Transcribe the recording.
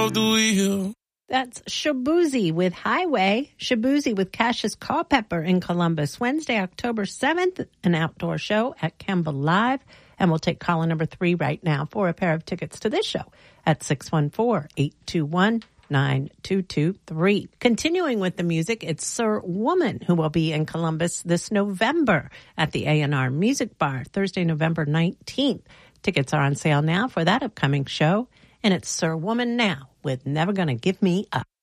That's Shabuzi with Highway. Shabuzi with Cassius Culpepper in Columbus. Wednesday, October 7th, an outdoor show at Kemba Live. And we'll take caller number 3 right now for a pair of tickets to this show at 614-821-9223. Continuing with the music, it's Sir Woman who will be in Columbus this November at the A&R Music Bar, Thursday, November 19th. Tickets are on sale now for that upcoming show. And it's Sir Woman now with Never Gonna Give Me Up.